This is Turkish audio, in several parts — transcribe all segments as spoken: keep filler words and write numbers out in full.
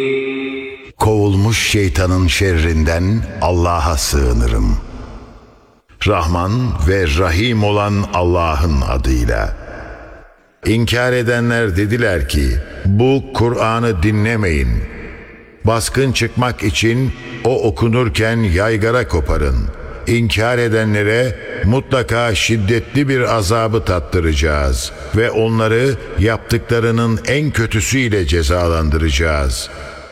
Kovulmuş şeytanın şerrinden Allah'a sığınırım. Rahman ve Rahim olan Allah'ın adıyla. İnkar edenler dediler ki, bu Kur'an'ı dinlemeyin. Baskın çıkmak için o okunurken yaygara koparın. İnkar edenlere mutlaka şiddetli bir azabı tattıracağız ve onları yaptıklarının en kötüsüyle cezalandıracağız.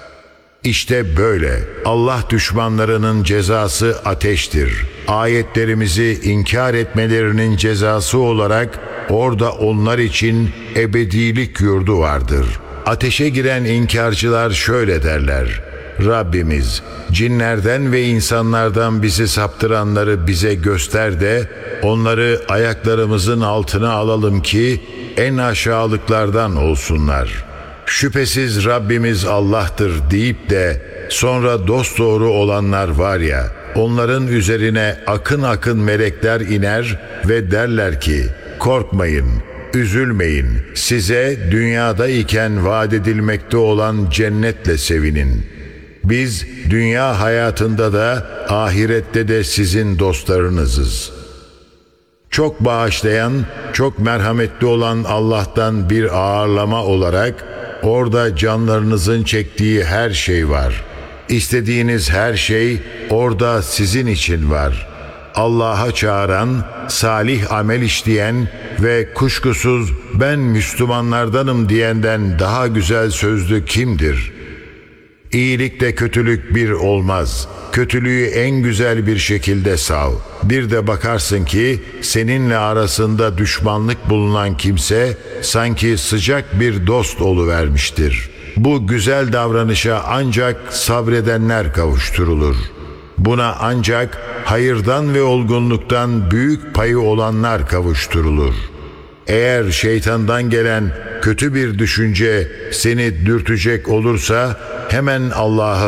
İşte böyle Allah düşmanlarının cezası ateştir. Ayetlerimizi inkar etmelerinin cezası olarak orada onlar için ebedilik yurdu vardır. Ateşe giren inkarcılar şöyle derler: Rabbimiz, cinlerden ve insanlardan bizi saptıranları bize göster de onları ayaklarımızın altına alalım ki en aşağılıklardan olsunlar. Şüphesiz Rabbimiz Allah'tır deyip de sonra dosdoğru olanlar var ya, onların üzerine akın akın melekler iner ve derler ki, korkmayın, üzülmeyin, size dünyada iken vaat edilmekte olan cennetle sevinin. Biz dünya hayatında da ahirette de sizin dostlarınızız. Çok bağışlayan, çok merhametli olan Allah'tan bir ağırlama olarak orada canlarınızın çektiği her şey var. İstediğiniz her şey orada sizin için var. Allah'a çağıran, salih amel işleyen ve kuşkusuz ben Müslümanlardanım diyenden daha güzel sözlü kimdir? İyilikle kötülük bir olmaz. Kötülüğü en güzel bir şekilde sav. Bir de bakarsın ki seninle arasında düşmanlık bulunan kimse sanki sıcak bir dost oluvermiştir. Bu güzel davranışa ancak sabredenler kavuşturulur. Buna ancak hayırdan ve olgunluktan büyük payı olanlar kavuşturulur. Eğer şeytandan gelen kötü bir düşünce seni dürtecek olursa hemen Allah'a